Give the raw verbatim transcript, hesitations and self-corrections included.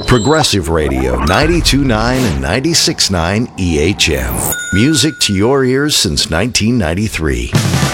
Progressive Radio ninety-two point nine and ninety-six point nine E H F. Music to your ears since nineteen ninety-three.